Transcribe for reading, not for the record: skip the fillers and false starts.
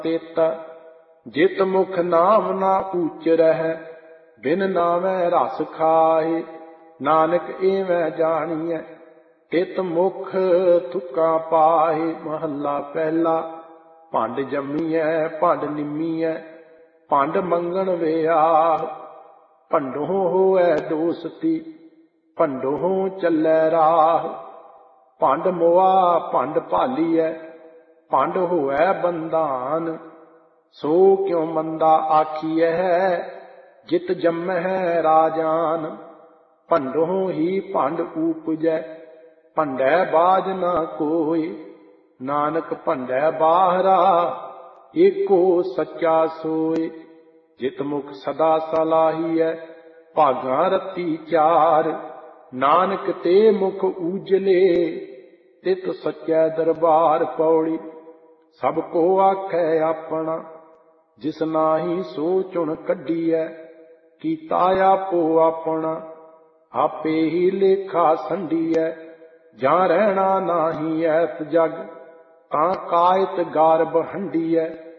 ਤੇਤਾ। ਜਿਤ ਮੁਖ ਨਾਮ ਨਾ ਊਚਰਹਿ, ਬਿਨ ਨਾਮੈ ਰਸ ਖਾਏ। ਨਾਨਕ ਏਵੈ ਜਾਣੀਐ, ਤਿਤ ਮੁਖ ਥੁੱਕਾਂ ਪਾਏ। ਮਹੱਲਾ ਪਹਿਲਾ। ਭੰਡ ਜੰਮੀਐ ਭੰਡ ਨਿੰਮੀਐ, ਭੰਡ ਮੰਗਣ ਵਿਆਹ। ਭੰਡੋਂ ਹੋਐ ਦੋਸਤੀ, ਭੰਡੋਂ ਚੱਲੈ ਰਾਹ। ਭੰਡ ਮੁਆ ਭੰਡ ਭਾਲੀਐ, ਭੰਡ ਹੋਐ ਬੰਧਾਨ। ਸੋ ਕਿਉ ਮੰਦਾ ਆਖੀਐ, ਜਿਤ ਜੰਮਹਿ ਰਾਜਾਨ। ਭੰਡੋਂ ਹੀ ਭੰਡ ਊਪਜੈ, ਭੰਡੈ ਬਾਝ ਨਾ ਕੋਇ। ਨਾਨਕ ਭੰਡੈ ਬਾਹਰਾ, ਏਕੋ ਸੱਚਾ ਸੋਇ। ਜਿਤ ਮੁਖ ਸਦਾ ਸਲਾਹੀਐ, ਭਾਗਾਂ ਰਤੀ ਚਾਰ। ਨਾਨਕ ਤੇ ਮੁਖ ਊਜਲੇ, ਤਿਤ ਸੱਚੈ ਦਰਬਾਰ। ਪੌੜੀ। ਸਭ ਕੋ ਆਖੈ ਆਪਣਾ, ਜਿਸ ਨਾਹੀ ਸੋ ਚੁਣ ਕੱਢੀਐ। ਕੀਤਾ ਆਪੋ ਆਪਣਾ, ਆਪੇ ਹੀ ਲੇਖਾ ਸੰਡੀਐ। ਜਾਂ ਰਹਿਣਾ ਨਾਹੀ ਐਤ ਜਗ, ਤਾਂ ਕਾਇਤ ਗਾਰਬ ਹੰਡੀਐ।